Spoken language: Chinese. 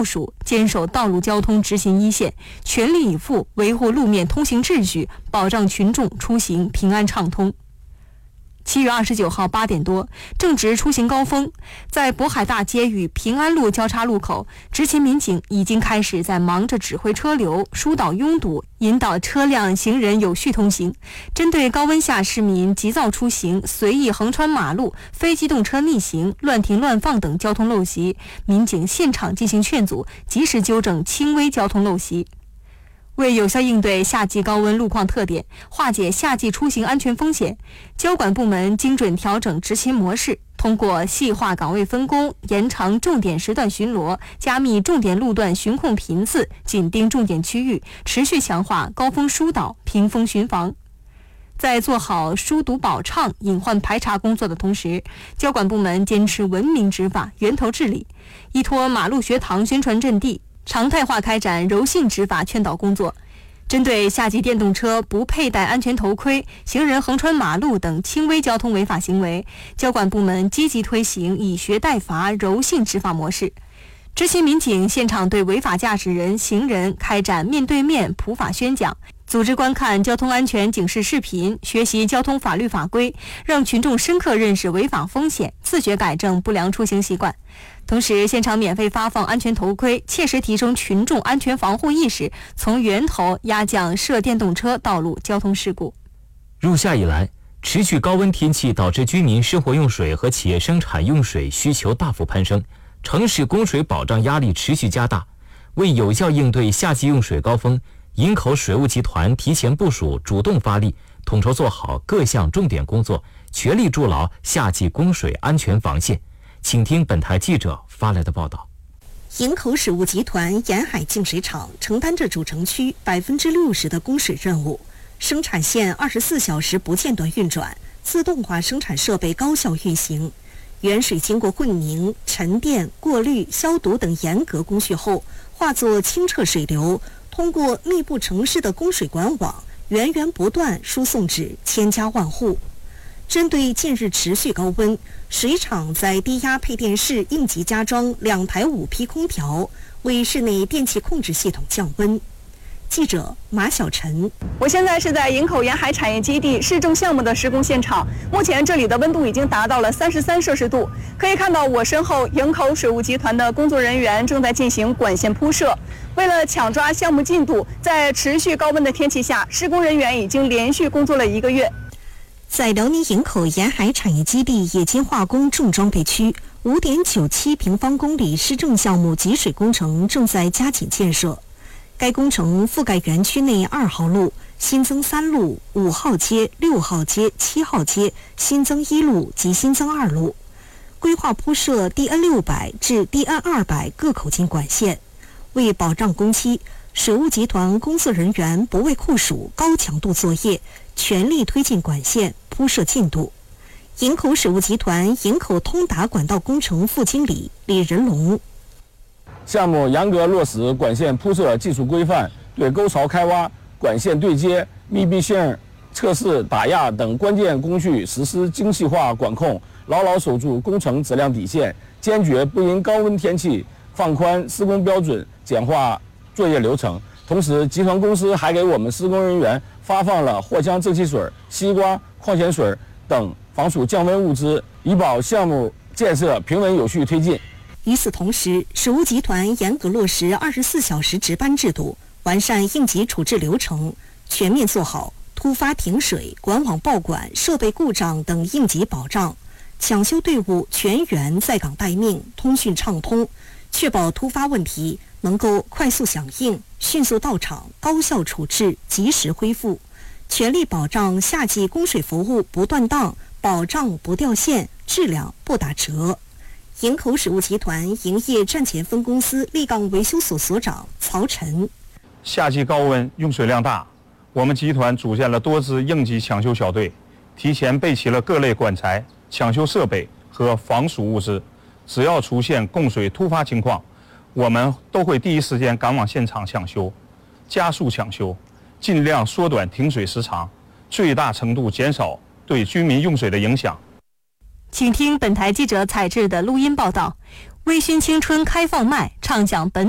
部署，坚守道路交通执行一线，全力以赴维护路面通行秩序，保障群众出行平安畅通。7月29号8点多，正值出行高峰，在渤海大街与平安路交叉路口，执勤民警已经开始在忙着指挥车流、疏导拥堵、引导车辆行人有序通行。针对高温下市民急躁出行、随意横穿马路、非机动车逆行、乱停乱放等交通陋习，民警现场进行劝阻，及时纠正轻微交通陋习。为有效应对夏季高温路况特点，化解夏季出行安全风险，交管部门精准调整执勤模式，通过细化岗位分工、延长重点时段巡逻、加密重点路段巡控频次、紧盯重点区域，持续强化高峰疏导、屏风巡防。在做好疏堵保畅、隐患排查工作的同时，交管部门坚持文明执法、源头治理，依托马路学堂宣传阵地，常态化开展柔性执法劝导工作。针对夏季电动车不佩戴安全头盔、行人横穿马路等轻微交通违法行为，交管部门积极推行以学代罚柔性执法模式。执勤民警现场对违法驾驶人、行人开展面对面普法宣讲，组织观看交通安全警示视频，学习交通法律法规，让群众深刻认识违法风险，自觉改正不良出行习惯。同时，现场免费发放安全头盔，切实提升群众安全防护意识，从源头压降涉电动车道路交通事故。 入夏以来，持续高温天气导致居民生活用水和企业生产用水需求大幅攀升，城市供水保障压力持续加大。为有效应对夏季用水高峰，营口水务集团提前部署，主动发力，统筹做好各项重点工作，全力筑牢夏季供水安全防线。请听本台记者发来的报道。 营口水务集团沿海净水厂承担着主城区60%的供水任务，生产线24小时不间断运转，自动化生产设备高效运行。原水经过混凝、沉淀、过滤、消毒等严格工序后，化作清澈水流，通过密布城市的供水管网，源源不断输送至千家万户。针对近日持续高温，水厂在低压配电室应急加装2台5匹空调，为室内电气控制系统降温。记者马小晨， 我现在是在营口沿海产业基地市政项目的施工现场，目前这里的温度已经达到了33摄氏度。可以看到我身后，营口水务集团的工作人员正在进行管线铺设。为了抢抓项目进度，在持续高温的天气下，施工人员已经连续工作了1个月。 在辽宁营口沿海产业基地冶金化工重装备区，5.97平方公里市政项目集水工程正在加紧建设。该工程覆盖园区内2号路、新增3路、5号街、6号街、7号街，新增1路及新增2路，规划铺设 DN600 至 DN200 各口径管线。为保障工期，水务集团工作人员不畏酷暑、高强度作业，全力推进管线铺设进度。营口水务集团营口通达管道工程副经理李仁龙， 项目严格落实管线铺设技术规范，对沟槽开挖、管线对接、密闭性测试、打压等关键工序实施精细化管控，牢牢守住工程质量底线，坚决不因高温天气放宽施工标准，简化作业流程。同时，集团公司还给我们施工人员发放了藿香正气水、西瓜、矿泉水等防暑降温物资，以保项目建设平稳有序推进。 与此同时，水务集团严格落实24小时值班制度，完善应急处置流程，全面做好突发停水、管网爆管、设备故障等应急保障，抢修队伍全员在岗待命，通讯畅通，确保突发问题能够快速响应、迅速到场、高效处置、及时恢复，全力保障夏季供水服务不断档，保障不掉线，质量不打折。营口水务集团营业站前分公司立岗维修所所长曹晨， 夏季高温用水量大，我们集团组建了多支应急抢修小队，提前备齐了各类管材、抢修设备和防暑物资，只要出现供水突发情况，我们都会第一时间赶往现场抢修，加速抢修，尽量缩短停水时长，最大程度减少对居民用水的影响。 请听本台记者采制的录音报道。微醺青春开放麦，畅讲本